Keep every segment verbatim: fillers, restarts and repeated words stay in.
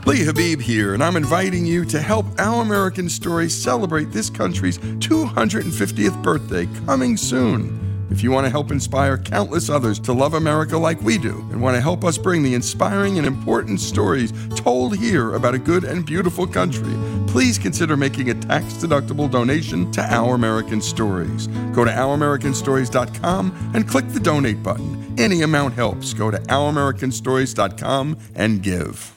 Lee Habib here, and I'm inviting you to help Our American Stories celebrate this country's two hundred fiftieth birthday coming soon. If you want to help inspire countless others to love America like we do, and want to help us bring the inspiring and important stories told here about a good and beautiful country, please consider making a tax-deductible donation to Our American Stories. Go to our american stories dot com and click the donate button. Any amount helps. Go to our american stories dot com and give.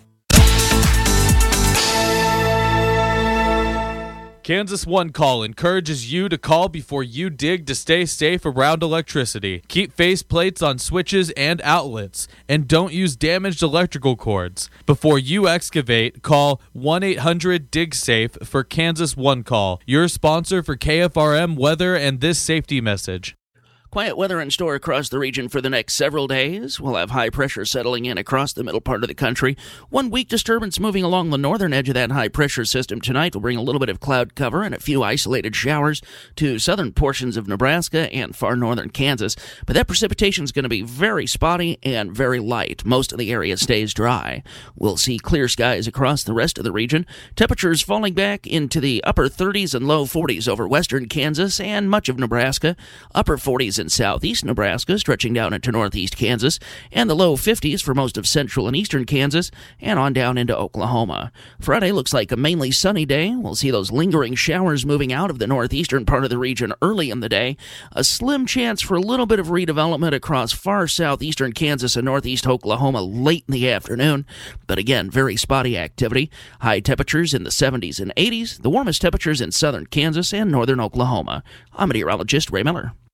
Kansas One Call encourages you to call before you dig to stay safe around electricity. Keep face plates on switches and outlets, and don't use damaged electrical cords. Before you excavate, call one eight hundred dig safe for Kansas One Call, your sponsor for K F R M weather and this safety message. Quiet weather in store across the region for the next several days. We'll have high pressure settling in across the middle part of the country. One weak disturbance moving along the northern edge of that high pressure system tonight will bring a little bit of cloud cover and a few isolated showers to southern portions of Nebraska and far northern Kansas. But that precipitation is going to be very spotty and very light. Most of the area stays dry. We'll see clear skies across the rest of the region. Temperatures falling back into the upper thirties and low forties over western Kansas and much of Nebraska. Upper forties in southeast Nebraska, stretching down into northeast Kansas, and the low fifties for most of central and eastern Kansas, and on down into Oklahoma. Friday looks like a mainly sunny day. We'll see those lingering showers moving out of the northeastern part of the region early in the day. A slim chance for a little bit of redevelopment across far southeastern Kansas and northeast Oklahoma late in the afternoon, but again, very spotty activity. High temperatures in the seventies and eighties, the warmest temperatures in southern Kansas and northern Oklahoma. I'm meteorologist Ray Miller.